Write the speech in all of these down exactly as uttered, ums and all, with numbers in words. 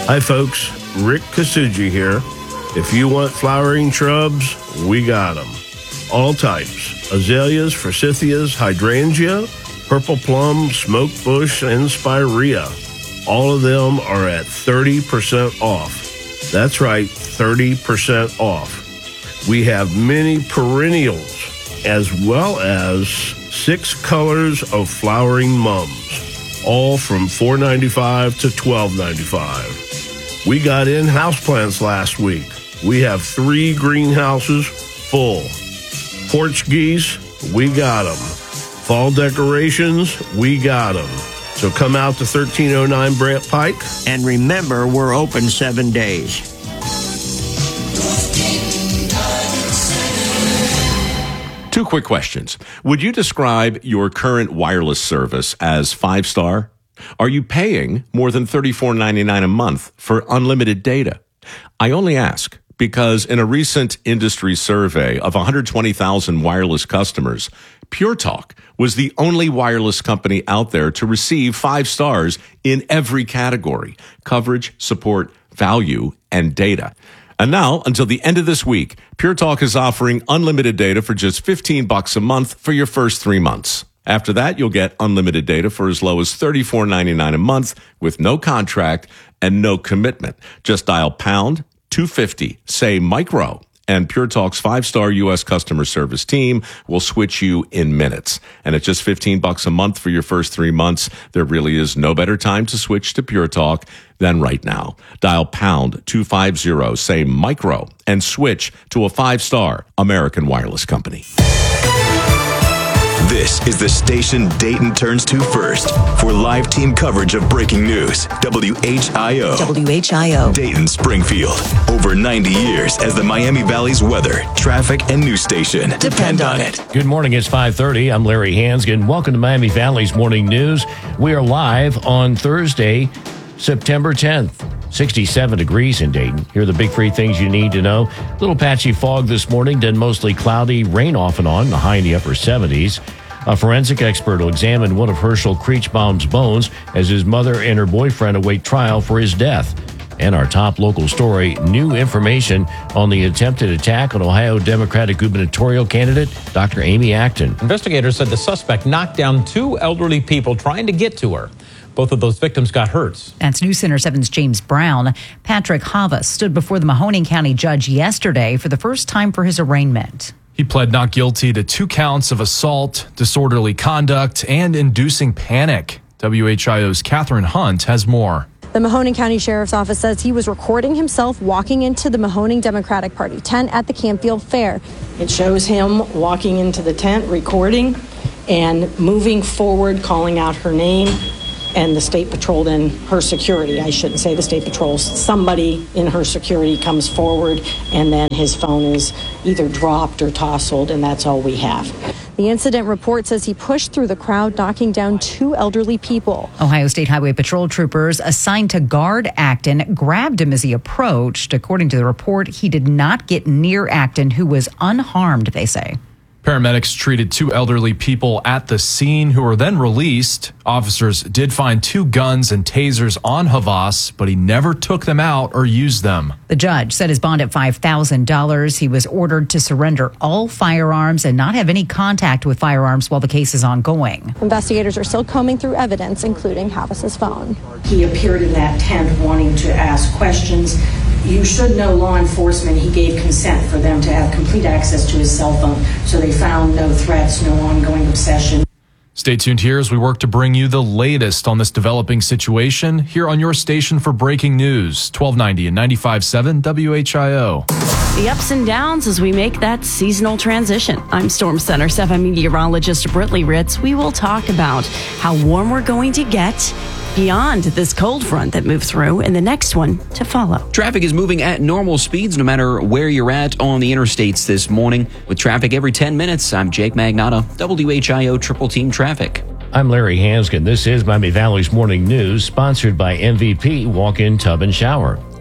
Hi, folks. Rick Kasuji here. If you want flowering shrubs, we got them. All types. Azaleas, forsythias, hydrangea, purple plum, smoke bush, and spirea. All of them are at thirty percent off. That's right, thirty percent off. We have many perennials, as well as six colors of flowering mums, all from four dollars and ninety-five cents to twelve dollars and ninety-five cents. We got in houseplants last week. We have three greenhouses full. Portuguese, we got them. Fall decorations, we got them. So come out to thirteen oh nine Brant Pike. And remember, we're open seven days. Two quick questions. Would you describe your current wireless service as five-star? Are you paying more than thirty-four ninety-nine a month for unlimited data? I only ask because in a recent industry survey of one hundred twenty thousand wireless customers, Pure Talk was the only wireless company out there to receive five stars in every category: coverage, support, value, and data. And now, until the end of this week, Pure Talk is offering unlimited data for just fifteen bucks a month for your first three months. After that, you'll get unlimited data for as low as thirty-four ninety-nine a month with no contract and no commitment. Just dial pound two fifty, say micro, and Pure Talk's five-star U S customer service team will switch you in minutes. And at just fifteen bucks a month for your first three months, there really is no better time to switch to Pure Talk than right now. Dial pound two fifty, say micro, and switch to a five-star American wireless company. This is the station Dayton turns to first for live team coverage of breaking news. W H I O. W H I O. Dayton, Springfield. Over ninety years as the Miami Valley's weather, traffic, and news station. Depend on it. Good morning. It's five thirty. I'm Larry Hansgen. Welcome to Miami Valley's Morning News. We are live on Thursday, September tenth. sixty-seven degrees in Dayton. Here are the big three things you need to know. Little patchy fog this morning, then mostly cloudy, rain off and on, the high in the upper seventies. A forensic expert will examine one of Herschel Creechbaum's bones as his mother and her boyfriend await trial for his death. And our top local story, new information on the attempted attack on Ohio Democratic gubernatorial candidate Doctor Amy Acton. Investigators said the suspect knocked down two elderly people trying to get to her. Both of those victims got hurt. That's News Center seven's James Brown. Patrick Havas stood before the Mahoning County judge yesterday for the first time for his arraignment. He pled not guilty to two counts of assault, disorderly conduct, and inducing panic. W H I O's Catherine Hunt has more. The Mahoning County Sheriff's Office says he was recording himself walking into the Mahoning Democratic Party tent at the Campfield Fair. It shows him walking into the tent, recording, and moving forward, calling out her name. And the State Patrol, then her security, I shouldn't say the State Patrol, somebody in her security comes forward, and then his phone is either dropped or tousled, and that's all we have. The incident report says he pushed through the crowd, knocking down two elderly people. Ohio State Highway Patrol troopers assigned to guard Acton grabbed him as he approached. According to the report, he did not get near Acton, who was unharmed, they say. Paramedics treated two elderly people at the scene who were then released. Officers did find two guns and tasers on Havas, but he never took them out or used them. The judge set his bond at five thousand dollars. He was ordered to surrender all firearms and not have any contact with firearms while the case is ongoing. Investigators are still combing through evidence, including Havas's phone. He appeared in that tent wanting to ask questions. You should know law enforcement, he gave consent for them to have complete access to his cell phone, so they found no threats, no ongoing obsession. Stay tuned here as we work to bring you the latest on this developing situation here on your station for breaking news, twelve ninety and ninety-five point seven W H I O. The ups and downs as we make that seasonal transition. I'm Storm Center seven meteorologist Britley Ritz. We will talk about how warm we're going to get beyond this cold front that moved through and the next one to follow. Traffic is moving at normal speeds no matter where you're at on the interstates this morning. With traffic every ten minutes, I'm Jake Magnotta, W H I O Triple Team Traffic. I'm Larry Hansgen. This is Miami Valley's Morning News, sponsored by M V P Walk-In Tub and Shower.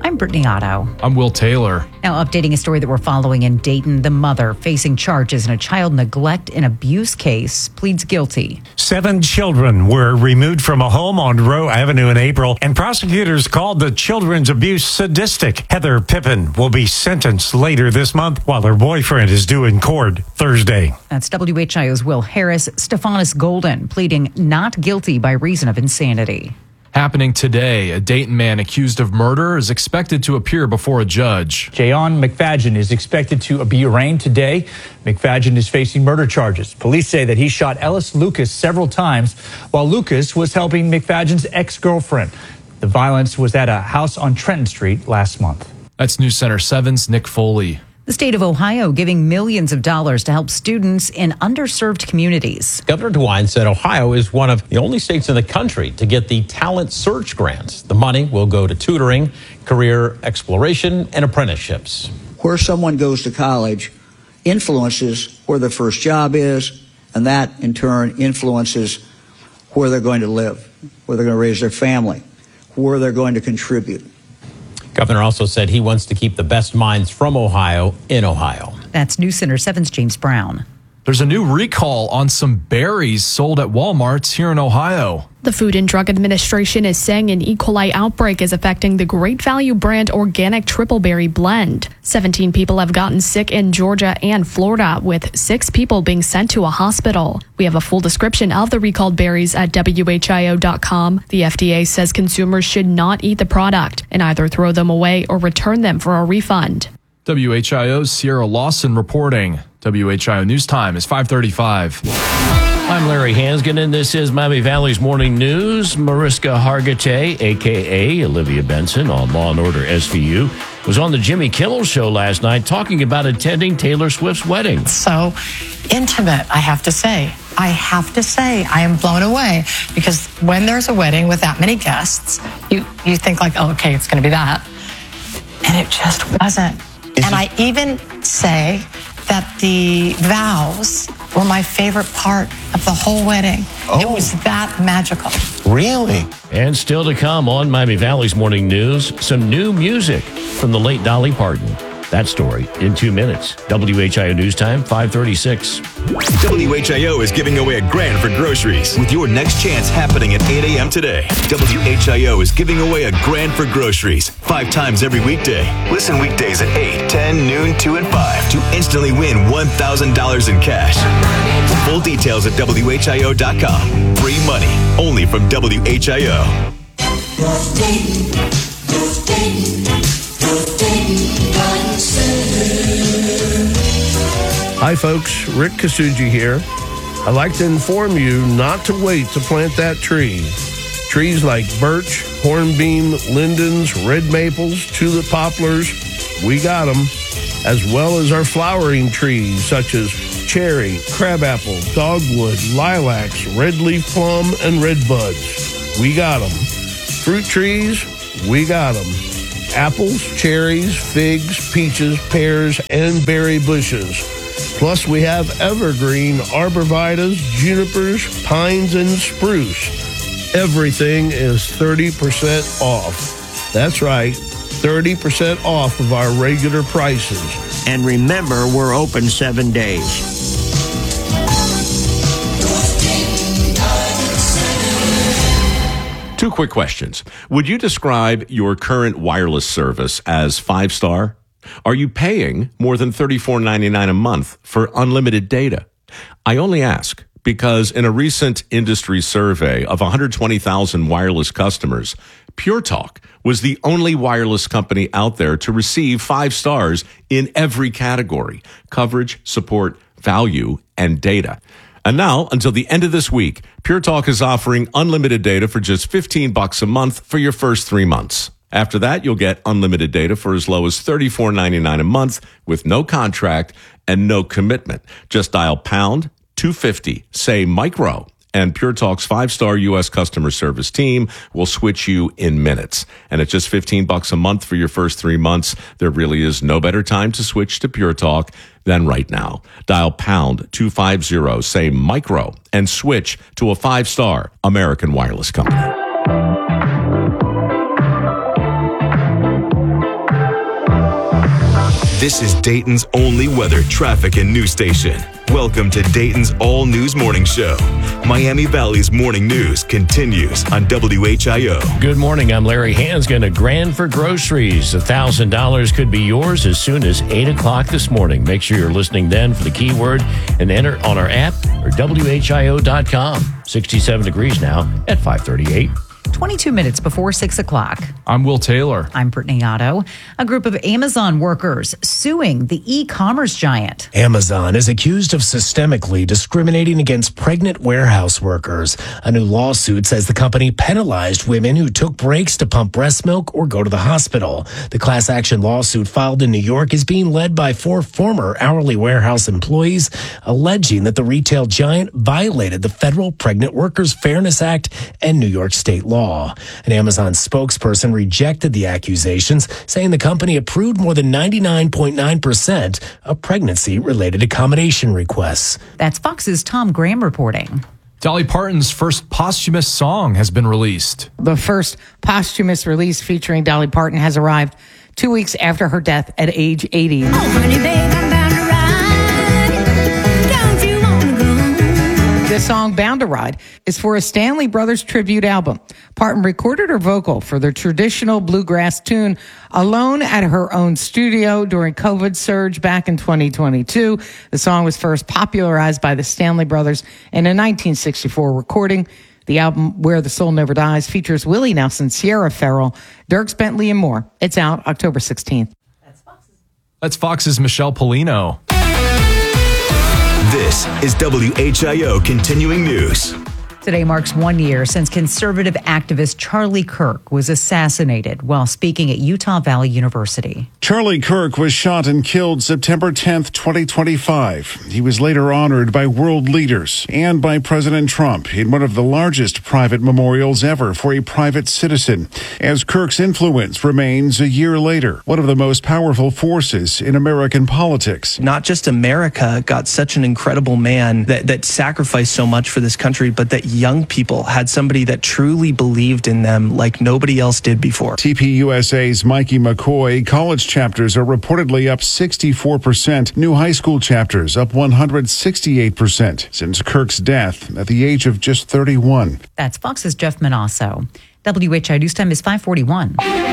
I'm Brittany Otto. I'm Will Taylor. Now, updating a story that we're following in Dayton. The mother facing charges in a child neglect and abuse case pleads guilty. Seven children were removed from a home on Rowe Avenue in April, and prosecutors called the children's abuse sadistic. Heather Pippin will be sentenced later this month, while her boyfriend is due in court Thursday. That's W H I O's Will Harris. Stephanus Golden pleading not guilty by reason of insanity. Happening today, a Dayton man accused of murder is expected to appear before a judge. Jayon McFadgen is expected to be arraigned today. McFadgen is facing murder charges. Police say that he shot Ellis Lucas several times while Lucas was helping McFadgen's ex-girlfriend. The violence was at a house on Trenton Street last month. That's News Center seven's Nick Foley. The state of Ohio giving millions of dollars to help students in underserved communities. Governor DeWine said Ohio is one of the only states in the country to get the Talent Search grants. The money will go to tutoring, career exploration, and apprenticeships. Where someone goes to college influences where their first job is, and that in turn influences where they're going to live, where they're going to raise their family, where they're going to contribute. Governor also said he wants to keep the best minds from Ohio in Ohio. That's News Center seven's James Brown. There's a new recall on some berries sold at Walmarts here in Ohio. The Food and Drug Administration is saying an E. coli outbreak is affecting the Great Value brand organic triple berry blend. seventeen people have gotten sick in Georgia and Florida, with six people being sent to a hospital. We have a full description of the recalled berries at W H I O dot com. The F D A says consumers should not eat the product and either throw them away or return them for a refund. W H I O's Sierra Lawson reporting. W H I O News Time is five thirty-five. I'm Larry Hansgen, and this is Miami Valley's Morning News. Mariska Hargitay, a k a. Olivia Benson on Law and Order S V U, was on the Jimmy Kimmel Show last night talking about attending Taylor Swift's wedding. So intimate, I have to say. I have to say, I am blown away, because when there's a wedding with that many guests, you, you think like, oh, okay, it's going to be that. And it just wasn't. And I even say that the vows were my favorite part of the whole wedding. Oh. It was that magical. Really? And still to come on Miami Valley's Morning News, some new music from the late Dolly Parton. That story in two minutes. W H I O News Time, five thirty-six. W H I O is giving away a grand for groceries with your next chance happening at eight a.m. today. W H I O is giving away a grand for groceries five times every weekday. Listen weekdays at eight, ten, noon, two, and five to instantly win one thousand dollars in cash. Full details at W H I O dot com. Free money only from W H I O. Hi, folks. Rick Kasuji here. I'd like to inform you not to wait to plant that tree. Trees like birch, hornbeam, lindens, red maples, tulip poplars, we got them, as well as our flowering trees such as cherry, crabapple, dogwood, lilacs, red leaf plum, and red buds. We got them. Fruit trees, we got them. Apples, cherries, figs, peaches, pears, and berry bushes. Plus, we have evergreen arborvitaes, junipers, pines, and spruce. Everything is thirty percent off. That's right, thirty percent off of our regular prices. And remember, we're open seven days. Two quick questions. Would you describe your current wireless service as five-star? Are you paying more than thirty-four ninety-nine a month for unlimited data? I only ask because in a recent industry survey of one hundred twenty thousand wireless customers, Pure Talk was the only wireless company out there to receive five stars in every category: coverage, support, value, and data. And now, until the end of this week, Pure Talk is offering unlimited data for just fifteen bucks a month for your first three months. After that, you'll get unlimited data for as low as thirty-four ninety-nine a month with no contract and no commitment. Just dial pound two fifty, say micro, and Pure Talk's five-star U S customer service team will switch you in minutes. And at just fifteen bucks a month for your first three months, there really is no better time to switch to Pure Talk than right now. Dial pound two fifty, say micro, and switch to a five-star American wireless company. This is Dayton's only weather, traffic, and news station. Welcome to Dayton's All News Morning Show. Miami Valley's morning news continues on W H I O. Good morning. I'm Larry Hansgen. A grand for groceries. one thousand dollars could be yours as soon as eight o'clock this morning. Make sure you're listening then for the keyword and enter on our app or W H I O dot com. sixty-seven degrees now at five thirty-eight. twenty-two minutes before six o'clock. I'm Will Taylor. I'm Brittany Otto. A group of Amazon workers suing the e-commerce giant. Amazon is accused of systemically discriminating against pregnant warehouse workers. A new lawsuit says the company penalized women who took breaks to pump breast milk or go to the hospital. The class action lawsuit filed in New York is being led by four former hourly warehouse employees, alleging that the retail giant violated the Federal Pregnant Workers Fairness Act and New York state law. An Amazon spokesperson rejected the accusations, saying the company approved more than ninety-nine point nine percent of pregnancy-related accommodation requests. That's Fox's Tom Graham reporting. Dolly Parton's first posthumous song has been released. The first posthumous release featuring Dolly Parton has arrived two weeks after her death at age eighty. Oh, honey, babe, I'm bound to ride. Don't you wanna go? The song Bound to Ride is for a Stanley Brothers tribute album. Parton recorded her vocal for the traditional bluegrass tune alone at her own studio during COVID surge back in twenty twenty-two. The song was first popularized by the Stanley Brothers in a nineteen sixty-four recording. The album Where the Soul Never Dies features Willie Nelson, Sierra Farrell, Dierks Bentley, and more. It's out October sixteenth. That's Fox's Michelle Polino. This is W H I O Continuing News. Today marks one year since conservative activist Charlie Kirk was assassinated while speaking at Utah Valley University. Charlie Kirk was shot and killed September tenth, twenty twenty-five. He was later honored by world leaders and by President Trump in one of the largest private memorials ever for a private citizen, as Kirk's influence remains a year later one of the most powerful forces in American politics. Not just America got such an incredible man that, that sacrificed so much for this country, but that young people had somebody that truly believed in them like nobody else did before. T P U S A's Mikey McCoy, college chapters are reportedly up sixty-four percent. New high school chapters up one hundred sixty-eight percent since Kirk's death at the age of just thirty-one. That's Fox's Jeff Manasso. W H I O News Time is five forty-one.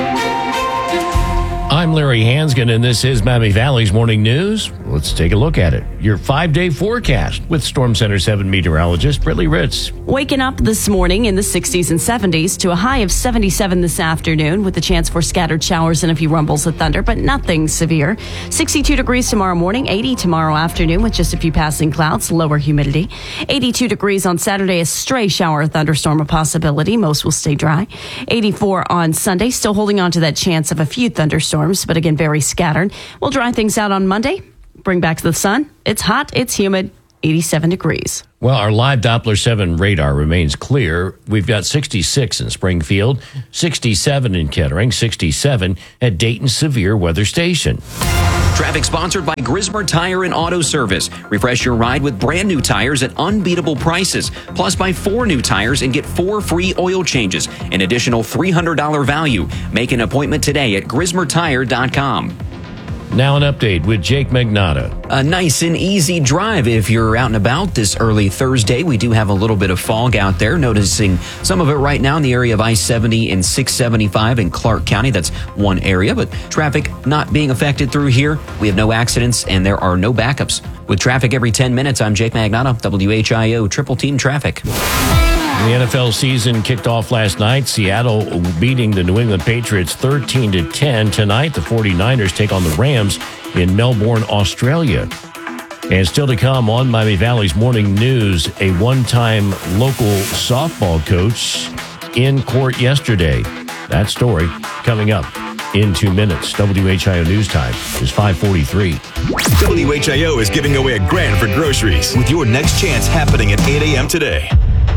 I'm Larry Hansgen, and this is Miami Valley's Morning News. Let's take a look at it. Your five-day forecast with Storm Center seven meteorologist Brittany Ritz. Waking up this morning in the sixties and seventies to a high of seventy-seven this afternoon with the chance for scattered showers and a few rumbles of thunder, but nothing severe. sixty-two degrees tomorrow morning, eighty tomorrow afternoon with just a few passing clouds, lower humidity. eighty-two degrees on Saturday, a stray shower or thunderstorm a possibility. Most will stay dry. eighty-four on Sunday, still holding on to that chance of a few thunderstorms, but again, very scattered. We'll dry things out on Monday, bring back the sun. It's hot, it's humid, eighty-seven degrees. Well, our live Doppler seven radar remains clear. We've got sixty-six in Springfield, sixty-seven in Kettering, sixty-seven at Dayton Severe Weather Station. Traffic sponsored by Grismer Tire and Auto Service. Refresh your ride with brand new tires at unbeatable prices. Plus, buy four new tires and get four free oil changes. An additional three hundred dollars value. Make an appointment today at grismer tire dot com. Now an update with Jake Magnotta. A nice and easy drive if you're out and about this early Thursday. We do have a little bit of fog out there. Noticing some of it right now in the area of I seventy and six seventy-five in Clark County. That's one area, but traffic not being affected through here. We have no accidents and there are no backups. With traffic every ten minutes, I'm Jake Magnotta, W H I O Triple Team Traffic. The N F L season kicked off last night. Seattle beating the New England Patriots thirteen to ten. Tonight, the forty-niners take on the Rams in Melbourne, Australia. And still to come on Miami Valley's Morning News, a one-time local softball coach in court yesterday. That story coming up in two minutes. W H I O News Time is five forty-three. W H I O is giving away a grand for groceries with your next chance happening at eight a.m. today.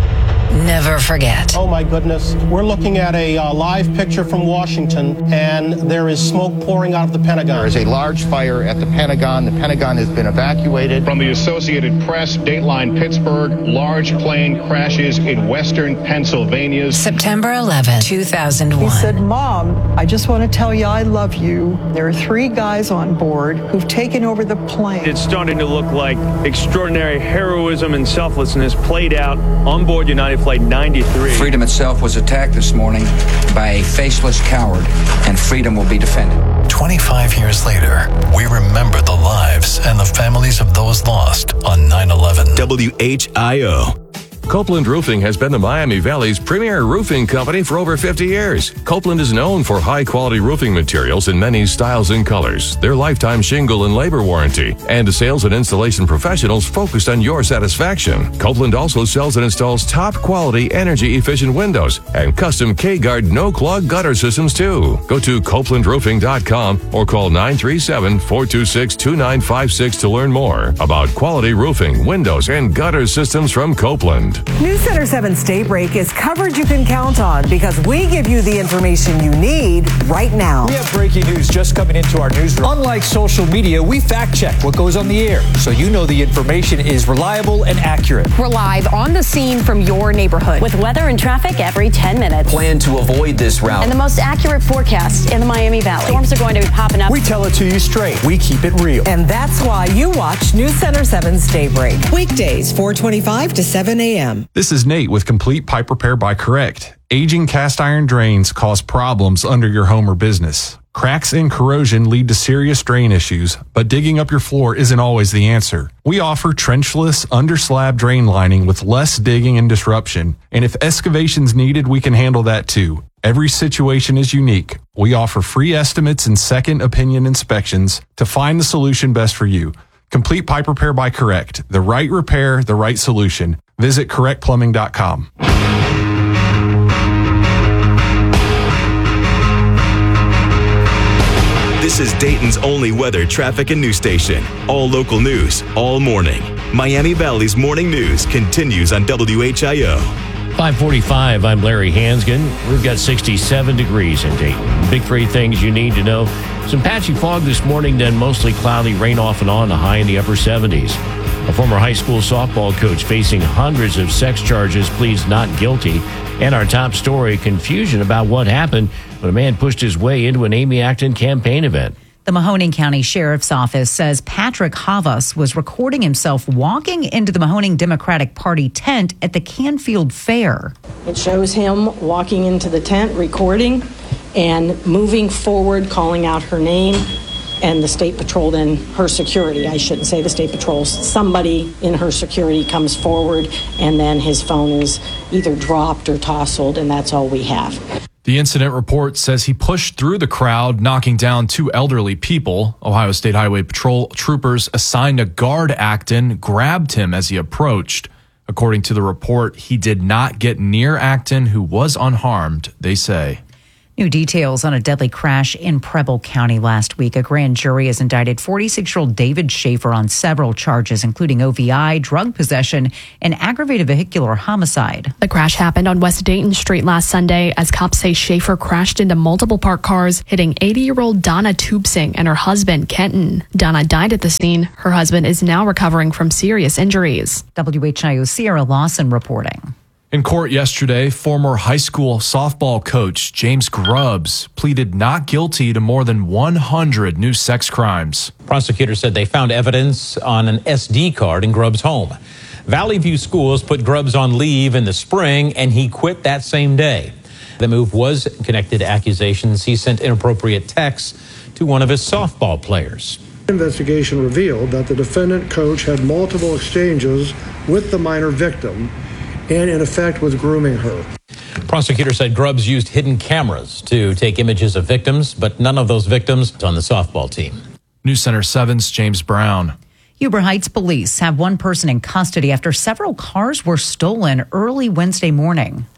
never forget. Oh my goodness. We're looking at a uh, live picture from Washington, and there is smoke pouring out of the Pentagon. There is a large fire at the Pentagon. The Pentagon has been evacuated. From the Associated Press, Dateline Pittsburgh, large plane crashes in western Pennsylvania. September eleventh, two thousand one. He said, Mom, I just want to tell you I love you. There are three guys on board who've taken over the plane. It's starting to look like extraordinary heroism and selflessness played out on board United Flight ninety-three. Freedom itself was attacked this morning by a faceless coward, and freedom will be defended. twenty-five years later, we remember the lives and the families of those lost on nine eleven. W H I O. Copeland Roofing has been the Miami Valley's premier roofing company for over fifty years. Copeland is known for high-quality roofing materials in many styles and colors, their lifetime shingle and labor warranty, and sales and installation professionals focused on your satisfaction. Copeland also sells and installs top-quality, energy-efficient windows and custom K-Guard no-clog gutter systems, too. Go to copeland roofing dot com or call nine three seven, four two six, two nine five six to learn more about quality roofing, windows, and gutter systems from Copeland. News Center seven's Daybreak is coverage you can count on because we give you the information you need right now. We have breaking news just coming into our newsroom. Unlike social media, we fact check what goes on the air so you know the information is reliable and accurate. We're live on the scene from your neighborhood with weather and traffic every ten minutes. Plan to avoid this route. And the most accurate forecast in the Miami Valley. Storms are going to be popping up. We tell it to you straight. We keep it real. And that's why you watch News Center seven's Daybreak. Weekdays, four twenty-five to seven a.m. This is Nate with Complete Pipe Repair by Correct. Aging cast iron drains cause problems under your home or business. Cracks and corrosion lead to serious drain issues, but digging up your floor isn't always the answer. We offer trenchless, under-slab drain lining with less digging and disruption. And if excavation's needed, we can handle that too. Every situation is unique. We offer free estimates and second opinion inspections to find the solution best for you. Complete Pipe Repair by Correct. The right repair, the right solution. Visit correct plumbing dot com. This is Dayton's only weather, traffic, and news station. All local news, all morning. Miami Valley's morning news continues on W H I O. five forty-five, I'm Larry Hansgen. We've got sixty-seven degrees in Dayton. Big three things you need to know. Some patchy fog this morning, then mostly cloudy, rain off and on, a high in the upper seventies. A former high school softball coach facing hundreds of sex charges pleads not guilty. And our top story, confusion about what happened when a man pushed his way into an Amy Acton campaign event. The Mahoning County Sheriff's Office says Patrick Havas was recording himself walking into the Mahoning Democratic Party tent at the Canfield Fair. It shows him walking into the tent, recording, and moving forward, calling out her name, and the State Patrol, then her security. I shouldn't say the State Patrol. Somebody in her security comes forward, and then his phone is either dropped or tousled, and that's all we have. The incident report says he pushed through the crowd, knocking down two elderly people. Ohio State Highway Patrol troopers assigned to guard Acton grabbed him as he approached. According to the report, he did not get near Acton, who was unharmed, they say. New details on a deadly crash in Preble County last week. A grand jury has indicted forty-six-year-old David Schaefer on several charges, including O V I, drug possession, and aggravated vehicular homicide. The crash happened on West Dayton Street last Sunday as cops say Schaefer crashed into multiple parked cars, hitting eighty-year-old Donna Tubsing and her husband, Kenton. Donna died at the scene. Her husband is now recovering from serious injuries. W H I O Sierra Lawson reporting. In court yesterday, former high school softball coach James Grubbs pleaded not guilty to more than one hundred new sex crimes. Prosecutors said they found evidence on an S D card in Grubbs' home. Valley View Schools put Grubbs on leave in the spring, and he quit that same day. The move was connected to accusations he sent inappropriate texts to one of his softball players. Investigation revealed that the defendant coach had multiple exchanges with the minor victim and in effect was grooming her. Prosecutors said Grubbs used hidden cameras to take images of victims, but none of those victims on the softball team. News Center seven's James Brown. Huber Heights police have one person in custody after several cars were stolen early Wednesday morning.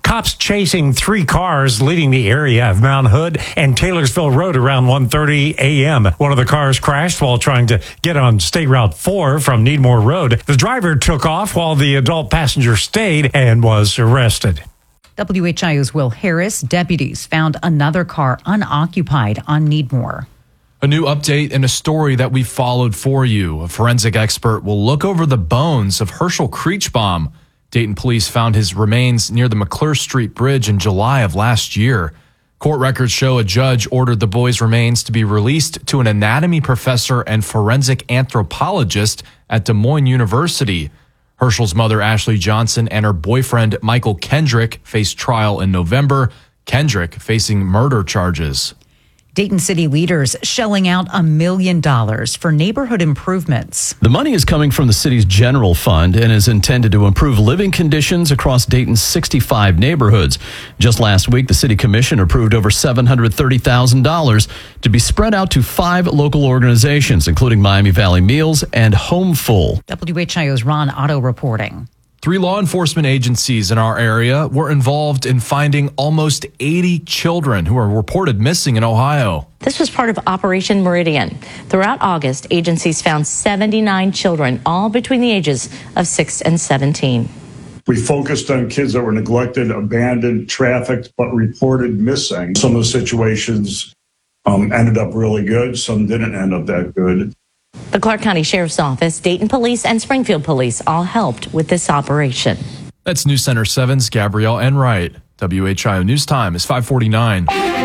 Cops chasing three cars leaving the area of Mount Hood and Taylorsville Road around one thirty a.m. One of the cars crashed while trying to get on State Route four from Needmore Road. The driver took off while the adult passenger stayed and was arrested. W H I O's Will Harris. Deputies found another car unoccupied on Needmore. A new update and a story that we followed for you. A forensic expert will look over the bones of Herschel Creechbaum. Dayton police found his remains near the McClure Street Bridge in July of last year. Court records show a judge ordered the boy's remains to be released to an anatomy professor and forensic anthropologist at Des Moines University. Herschel's mother, Ashley Johnson, and her boyfriend, Michael Kendrick, face trial in November. Kendrick facing murder charges. Dayton city leaders shelling out a million dollars for neighborhood improvements. The money is coming from the city's general fund and is intended to improve living conditions across Dayton's sixty-five neighborhoods. Just last week, the city commission approved over seven hundred thirty thousand dollars to be spread out to five local organizations, including Miami Valley Meals and Homeful. W H I O's Ron Otto reporting. Three law enforcement agencies in our area were involved in finding almost eighty children who are reported missing in Ohio. This was part of Operation Meridian. Throughout August, agencies found seventy-nine children, all between the ages of six and seventeen. We focused on kids that were neglected, abandoned, trafficked, but reported missing. Some of the situations um, ended up really good. Some didn't end up that good. The Clark County Sheriff's Office, Dayton Police, and Springfield Police all helped with this operation. That's News Center seven's Gabrielle Enright. W H I O News Time is five forty-nine.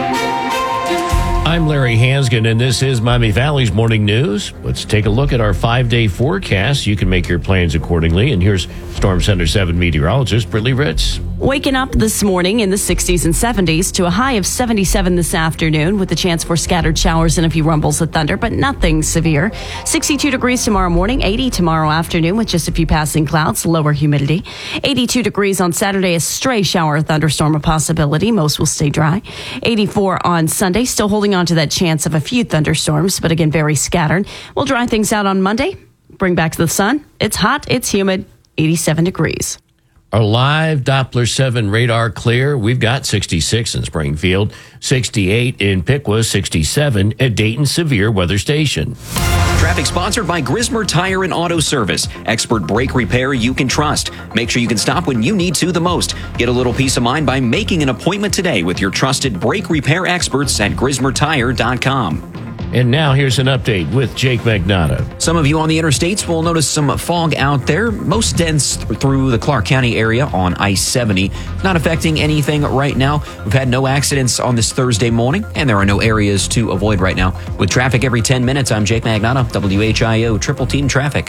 I'm Larry Hansgen, and this is Miami Valley's Morning News. Let's take a look at our five-day forecast. You can make your plans accordingly. And here's Storm Center seven meteorologist Brittany Ritz. Waking up this morning in the sixties and seventies to a high of seventy-seven this afternoon with a chance for scattered showers and a few rumbles of thunder, but nothing severe. sixty-two degrees tomorrow morning, eighty tomorrow afternoon with just a few passing clouds, lower humidity. eighty-two degrees on Saturday, a stray shower or thunderstorm a possibility. Most will stay dry. eighty-four on Sunday, still holding on to that chance of a few thunderstorms, but again, very scattered. We'll dry things out on Monday, bring back the sun. It's hot, it's humid, eighty-seven degrees. Our live Doppler seven radar clear. We've got sixty-six in Springfield, sixty-eight in Piqua, sixty-seven at Dayton Severe Weather Station. Traffic sponsored by Grismer Tire and Auto Service. Expert brake repair you can trust. Make sure you can stop when you need to the most. Get a little peace of mind by making an appointment today with your trusted brake repair experts at grismer tire dot com. And now here's an update with Jake Magnotta. Some of you on the interstates will notice some fog out there, most dense th- through the Clark County area on I seventy. Not affecting anything right now. We've had no accidents on this Thursday morning, and there are no areas to avoid right now. With traffic every ten minutes, I'm Jake Magnotta, W H I O Triple Team Traffic.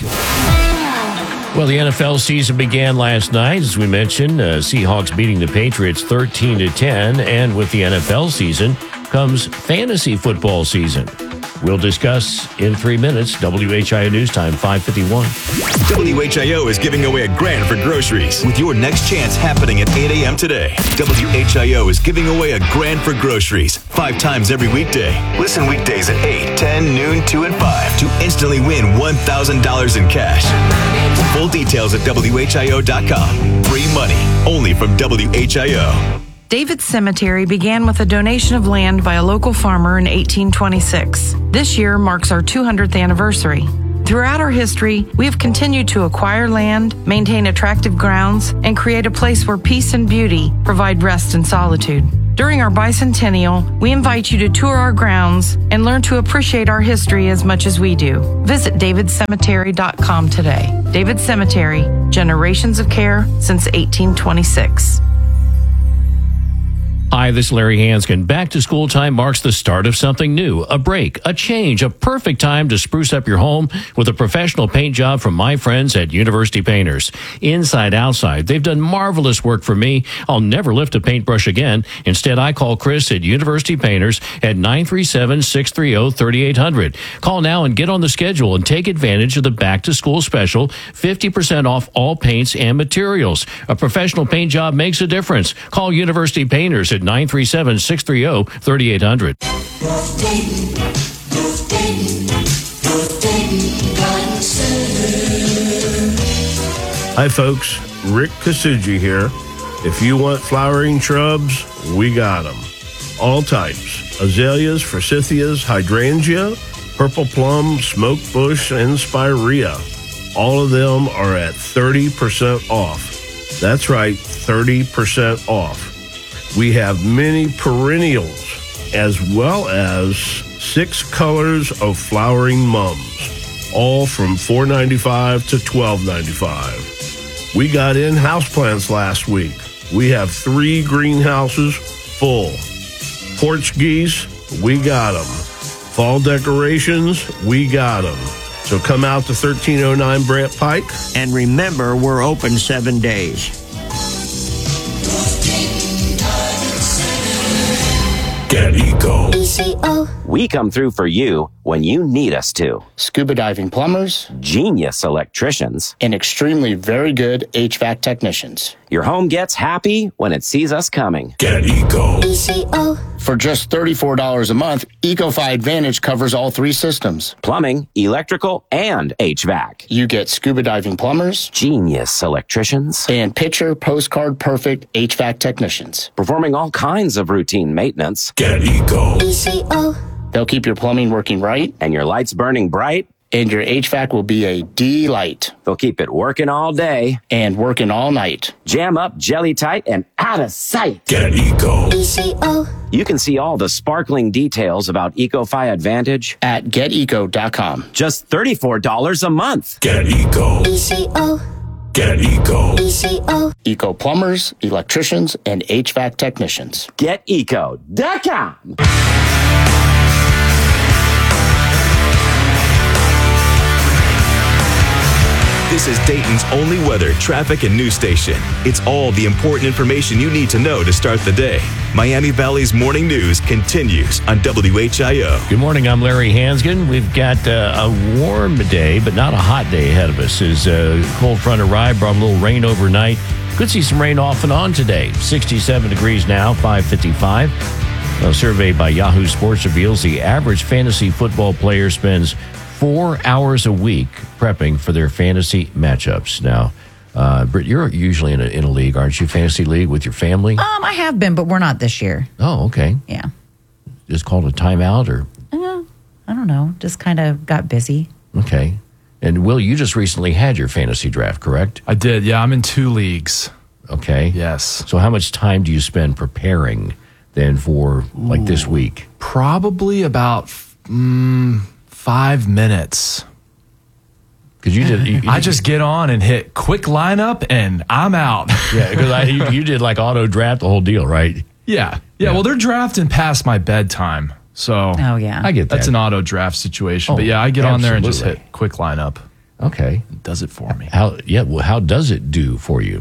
Well, the N F L season began last night, as we mentioned. Uh, Seahawks beating the Patriots thirteen to ten, and with the N F L season comes fantasy football season. We'll discuss in three minutes. W H I O News Time, five fifty-one. W H I O is giving away a grand for groceries with your next chance happening at eight a.m. today. W H I O is giving away a grand for groceries five times every weekday. Listen weekdays at eight, ten, noon, two, and five to instantly win one thousand dollars in cash. Full details at W H I O dot com. Free money only from W H I O. David's Cemetery began with a donation of land by a local farmer in eighteen twenty-six. This year marks our two hundredth anniversary. Throughout our history, we have continued to acquire land, maintain attractive grounds, and create a place where peace and beauty provide rest and solitude. During our bicentennial, we invite you to tour our grounds and learn to appreciate our history as much as we do. Visit david cemetery dot com today. David Cemetery, generations of care since eighteen twenty-six. Hi, this is Larry Hansgen. Back to school time marks the start of something new, a break, a change, a perfect time to spruce up your home with a professional paint job from my friends at University Painters. Inside, outside, they've done marvelous work for me. I'll never lift a paintbrush again. Instead, I call Chris at University Painters at nine three seven, six three zero, three eight zero zero. Call now and get on the schedule and take advantage of the back to school special, fifty percent off all paints and materials. A professional paint job makes a difference. Call University Painters at nine three seven, six three zero, three eight zero zero. Hi, folks. Rick Kasuji here. If you want flowering shrubs, we got them. All types. Azaleas, forsythias, hydrangea, purple plum, smoke bush, and spirea. All of them are at thirty percent off. That's right, thirty percent off. We have many perennials as well as six colors of flowering mums, all from four dollars and ninety-five cents to twelve dollars and ninety-five cents. We got in houseplants last week. We have three greenhouses full. Portuguese, we got them. Fall decorations, we got them. So come out to thirteen oh nine Brant Pike. And remember, we're open seven days. Get Eco. We come through for you when you need us to. Scuba diving plumbers, genius electricians, and extremely very good H V A C technicians. Your home gets happy when it sees us coming. Get Eco. For just thirty-four dollars a month, EcoFi Advantage covers all three systems. Plumbing, electrical, and H V A C. You get scuba diving plumbers, genius electricians, and picture postcard perfect H V A C technicians. Performing all kinds of routine maintenance. Get Eco. They'll keep your plumbing working right. And your lights burning bright. And your H V A C will be a delight. They'll keep it working all day. And working all night. Jam up, jelly tight, and out of sight. Get Eco. You can see all the sparkling details about EcoFi Advantage at get eco dot com. Just thirty-four dollars a month. Get Eco. Get Eco. Eco plumbers, electricians, and H V A C technicians. get eco dot com. This is Dayton's only weather, traffic, and news station. It's all the important information you need to know to start the day. Miami Valley's morning news continues on W H I O. Good morning, I'm Larry Hansgen. We've got uh, a warm day, but not a hot day ahead of us. As a uh, cold front arrived, brought a little rain overnight. Could see some rain off and on today. sixty-seven degrees now, five fifty-five. A survey by Yahoo Sports reveals the average fantasy football player spends four hours a week prepping for their fantasy matchups. Now, uh, Britt, you're usually in a, in a league, aren't you? Fantasy league with your family? Um, I have been, but we're not this year. Oh, okay. Yeah. Just called a timeout or? Uh, I don't know. Just kind of got busy. Okay. And Will, you just recently had your fantasy draft, correct? I did. Yeah, I'm in two leagues. Okay. Yes. So how much time do you spend preparing then for like Ooh, this week? Probably about mm, five minutes. Because you did, you, you I did, just get on and hit quick lineup and I'm out. Yeah, because you, you did like auto draft the whole deal, right? Yeah. yeah. Yeah. Well, they're drafting past my bedtime. So oh, yeah. I get that. That's an auto draft situation. Oh, but yeah, I get absolutely. on there and just hit quick lineup. Okay. It does it for me. How yeah, well how does it do for you?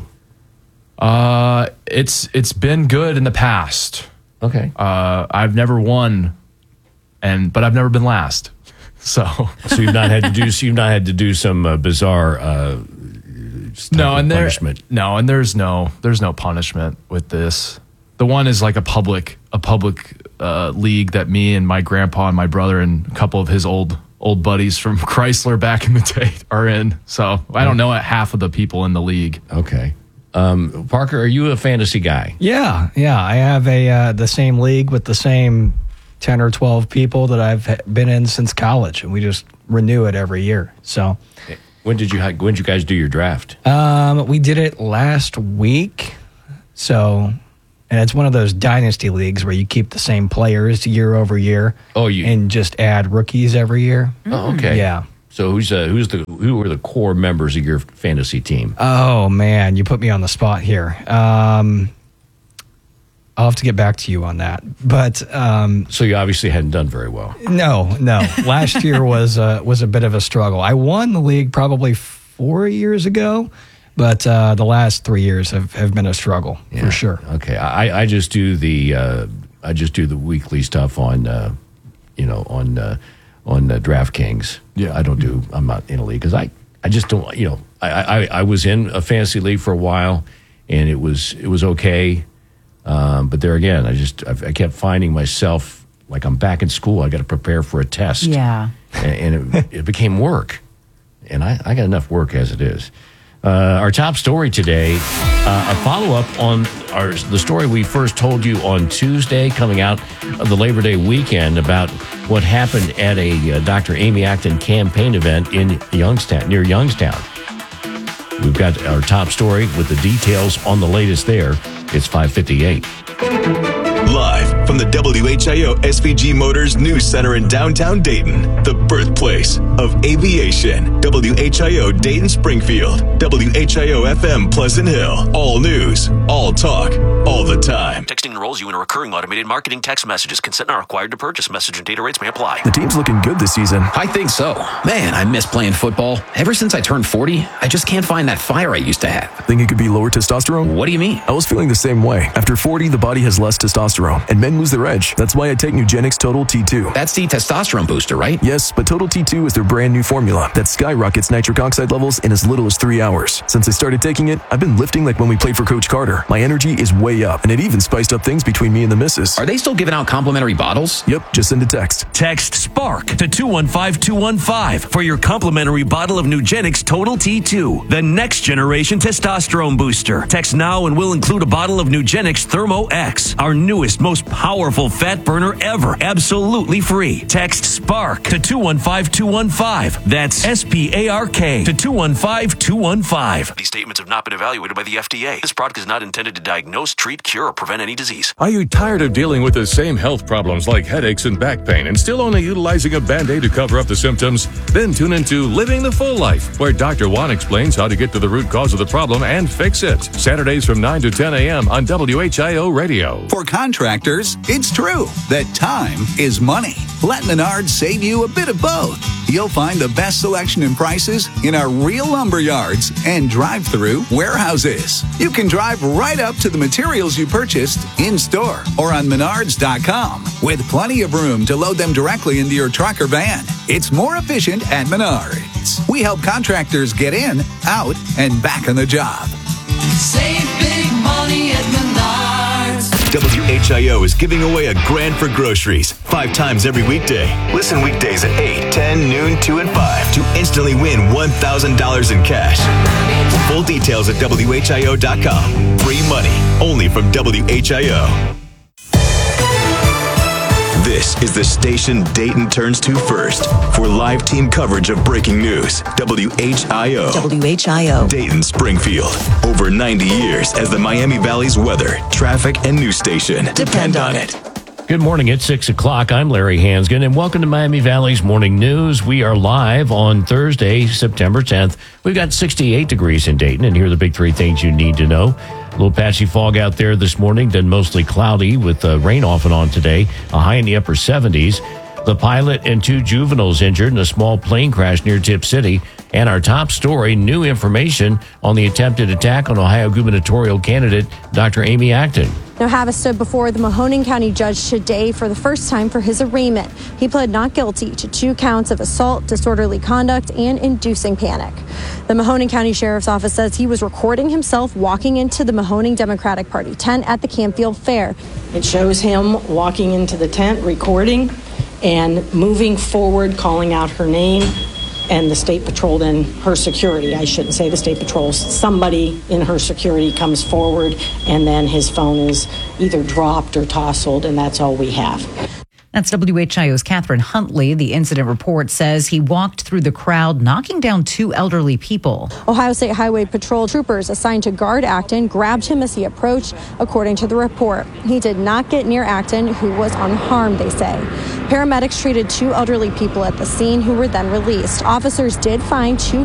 Uh it's it's been good in the past. Okay. Uh I've never won and but I've never been last. So so you've not had to do so you've not had to do some uh, bizarre uh no and there, punishment. No, and there's no there's no punishment with this. The one is like a public a public uh, league that me and my grandpa and my brother and a couple of his old old buddies from Chrysler back in the day are in. So I don't know half of the people in the league. Okay. Um, Parker, are you a fantasy guy? Yeah, yeah. I have a uh, the same league with the same ten or twelve people that I've been in since college, and we just renew it every year. So when did you when did you guys do your draft? Um, we did it last week. So. And it's one of those dynasty leagues where you keep the same players year over year. Oh, you and just add rookies every year. Oh, okay. Yeah. So who's uh, who's the who are the core members of your fantasy team? Oh man, you put me on the spot here. Um, I'll have to get back to you on that. But um, so you obviously hadn't done very well. No, no. Last year was uh, was a bit of a struggle. I won the league probably four years ago. But uh, the last three years have, have been a struggle yeah. for sure. Okay, I, I just do the uh, I just do the weekly stuff on uh, you know on uh, on uh, DraftKings. Yeah, I don't do. I'm not in a league because I, I just don't. You know, I, I I was in a fantasy league for a while, and it was it was okay. Um, but there again, I just I, I kept finding myself like I'm back in school. I got to prepare for a test. Yeah, and, and it, it became work, and I, I got enough work as it is. Uh, our top story today, uh, a follow-up on our, the story we first told you on Tuesday, coming out of the Labor Day weekend, about what happened at a uh, Doctor Amy Acton campaign event in Youngstown, near Youngstown. We've got our top story with the details on the latest there. It's five fifty-eight. Live from the W H I O S V G Motors News Center in downtown Dayton, the birthplace of aviation. W H I O Dayton Springfield, W H I O F M Pleasant Hill. All news, all talk, all the time. Texting enrolls you in a recurring automated marketing text messages. Consent not required to purchase. Message and data rates may apply. The team's looking good this season. I think so. Man, I miss playing football. Ever since I turned forty, I just can't find that fire I used to have. Think it could be lower testosterone? What do you mean? I was feeling the same way. After forty, the body has less testosterone, and men lose their edge. That's why I take Nugenix Total T two. That's the testosterone booster, right? Yes, but Total T two is their brand new formula that skyrockets nitric oxide levels in as little as three hours. Since I started taking it, I've been lifting like when we played for Coach Carter. My energy is way up, and it even spiced up things between me and the missus. Are they still giving out complimentary bottles? Yep, just send a text. Text SPARK to two one five two one five for your complimentary bottle of Nugenix Total T two, the next generation testosterone booster. Text now and we'll include a bottle of Nugenix Thermo X, our newest, most powerful fat burner ever, absolutely free. Text SPARK to two one five two one five. That's S P A R K to two one five two one five. These statements have not been evaluated by the F D A. This product is not intended to diagnose, treat, cure, or prevent any disease. Are you tired of dealing with the same health problems like headaches and back pain and still only utilizing a Band-Aid to cover up the symptoms? Then tune into Living the Full Life, where Doctor Juan explains how to get to the root cause of the problem and fix it. Saturdays from nine to ten a.m. on W H I O Radio. For contractors, it's true that time is money. Let Menards save you a bit of both. You'll find the best selection and prices in our real lumber yards and drive-through warehouses. You can drive right up to the materials you purchased in-store or on menards dot com with plenty of room to load them directly into your truck or van. It's more efficient at Menards. We help contractors get in, out, and back on the job. Save big money at Menards. W H I O is giving away a grand for groceries five times every weekday. Listen weekdays at eight, ten, noon, two, and five to instantly win one thousand dollars in cash. Full details at W H I O dot com. Free money only from W H I O. This is the station Dayton turns to first for live team coverage of breaking news. W H I O. W H I O. Dayton, Springfield. Over ninety years as the Miami Valley's weather, traffic, and news station. Depend on it. Good morning. It's six o'clock. I'm Larry Hansgen, and welcome to Miami Valley's Morning News. We are live on Thursday, September tenth. We've got sixty-eight degrees in Dayton, and here are the big three things you need to know. A little patchy fog out there this morning, then mostly cloudy with uh, rain off and on today, a high in the upper seventies. The pilot and two juveniles injured in a small plane crash near Tip City. And our top story, new information on the attempted attack on Ohio gubernatorial candidate Doctor Amy Acton. Now, Havas stood before the Mahoning County judge today for the first time for his arraignment. He pled not guilty to two counts of assault, disorderly conduct, and inducing panic. The Mahoning County Sheriff's Office says he was recording himself walking into the Mahoning Democratic Party tent at the Campfield Fair. It shows him walking into the tent, recording, and moving forward, calling out her name. And the State Patrol, then her security, I shouldn't say the State Patrol, somebody in her security comes forward, and then his phone is either dropped or tousled, and that's all we have. That's W H I O's Catherine Huntley. The incident report says he walked through the crowd, knocking down two elderly people. Ohio State Highway Patrol troopers assigned to guard Acton grabbed him as he approached, according to the report. He did not get near Acton, who was unharmed, they say. Paramedics treated two elderly people at the scene who were then released. Officers did find two